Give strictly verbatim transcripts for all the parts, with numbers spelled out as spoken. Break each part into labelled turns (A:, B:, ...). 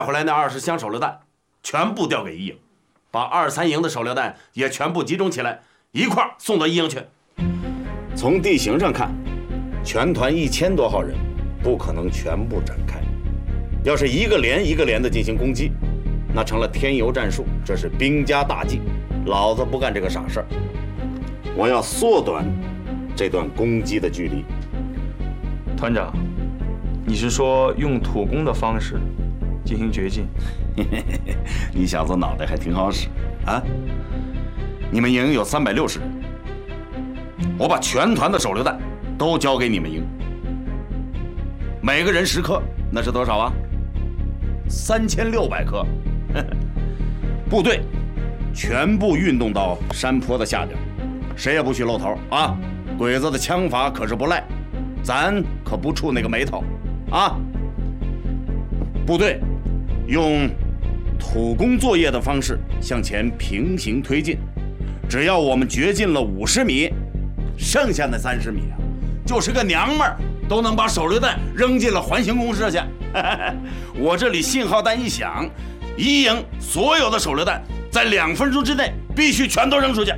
A: 后来那二十箱手榴弹全部调给一营，把二三营的手榴弹也全部集中起来，一块儿送到一营去。从地形上看，全团一千多号人，不可能全部展开。要是一个连一个连的进行攻击，那成了添油战术，这是兵家大忌。老子不干这个傻事儿，我要缩短这段攻击的距离。
B: 团长，你是说用土攻的方式进行绝境？
A: 你小子脑袋还挺好使啊！你们营有三百六十人，我把全团的手榴弹都交给你们营，每个人十颗，那是多少啊？三千六百颗。部队全部运动到山坡的下边，谁也不许露头啊！鬼子的枪法可是不赖，咱可不触那个霉头啊！部队用土攻作业的方式向前平行推进，只要我们掘进了五十米，剩下那三十米啊，就是个娘们儿都能把手榴弹扔进了环形公社去。我这里信号弹一响，一营所有的手榴弹在两分钟之内必须全都扔出去。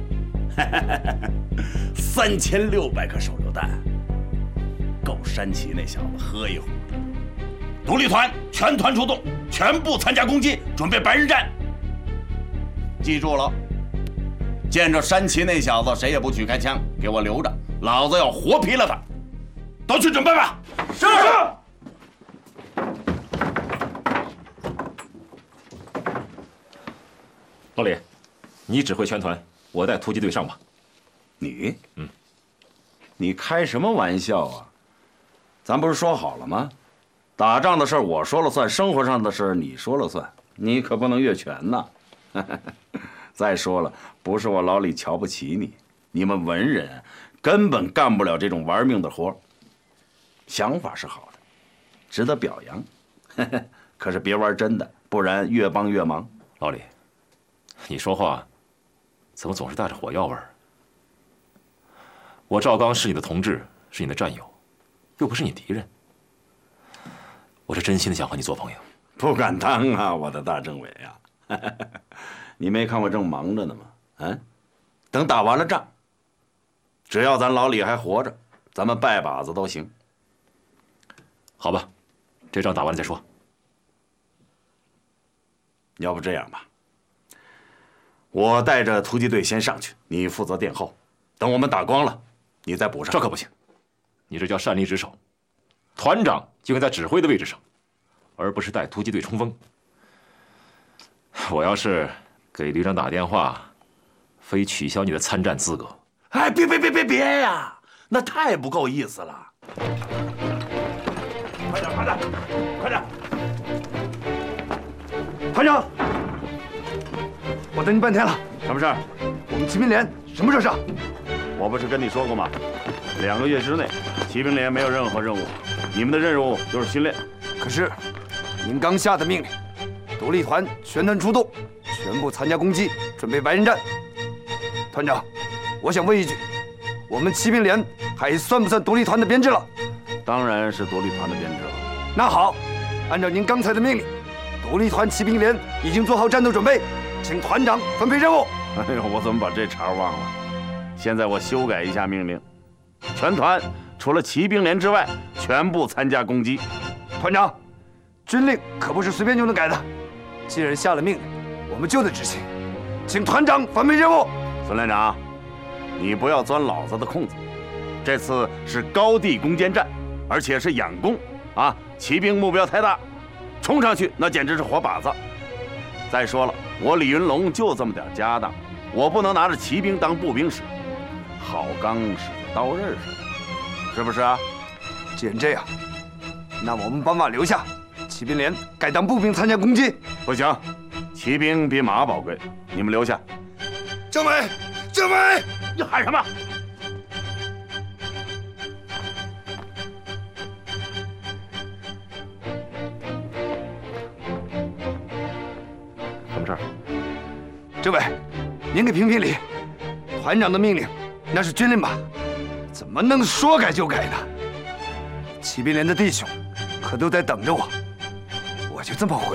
A: 三千六百颗手榴弹，够山崎那小子喝一壶。独立团全团出动，全部参加攻击，准备白日战。记住了，见着山崎那小子，谁也不许开枪，给我留着，老子要活劈了他。都去准备吧。是。
C: 老李，你指挥全团，我带突击队上吧。
A: 你？
C: 嗯。
A: 你开什么玩笑啊？咱不是说好了吗？打仗的事我说了算，生活上的事你说了算，你可不能越权呐。再说了，不是我老李瞧不起你，你们文人根本干不了这种玩命的活。想法是好的，值得表扬，可是别玩真的，不然越帮越忙。
C: 老李，你说话怎么总是带着火药味儿？我赵刚是你的同志，是你的战友，又不是你敌人。我是真心的想和你做朋友。
A: 不敢当啊，我的大政委啊！你没看我正忙着呢吗？嗯，等打完了仗，只要咱老李还活着，咱们拜把子都行。
C: 好吧，这仗打完了再说。
A: 要不这样吧，我带着突击队先上去，你负责殿后，等我们打光了，你再补上。
C: 这可不行，你这叫擅离职守。团长就应该在指挥的位置上，而不是带突击队冲锋。我要是给旅长打电话，非取消你的参战资格。
A: 哎，别别别别别呀，那太不够意思了。快点，快点，快点！
D: 团长，我等你半天了。
A: 什么事儿？
D: 我们骑兵连什么时候上？
A: 我不是跟你说过吗？两个月之内，骑兵连没有任何任务，你们的任务就是训练。
D: 可是，您刚下的命令，独立团全团出动，全部参加攻击，准备白刃战。团长，我想问一句，我们骑兵连还算不算独立团的编制了？
A: 当然是独立团的编制了。
D: 那好，按照您刚才的命令，独立团骑兵连已经做好战斗准备，请团长分配任务。
A: 哎呦，我怎么把这茬忘了？现在我修改一下命令，全团除了骑兵连之外，全部参加攻击。
D: 团长，军令可不是随便就能改的，既然下了命令，我们就得执行，请团长分配任务。
A: 孙连长，你不要钻老子的空子，这次是高地攻坚战，而且是佯攻啊！骑兵目标太大，冲上去那简直是活靶子。再说了，我李云龙就这么点家当，我不能拿着骑兵当步兵使，好钢使在刀刃上，是不是啊？
D: 既然这样，那我们把马留下，骑兵连改当步兵参加攻击。
A: 不行，骑兵比马宝贵，你们留下。
D: 政委，政委，
A: 你喊什么？
C: 什么事儿？
D: 政委，您给评评理，团长的命令那是军令吧？怎么能说改就改呢？骑兵连的弟兄可都在等着我，我就这么回。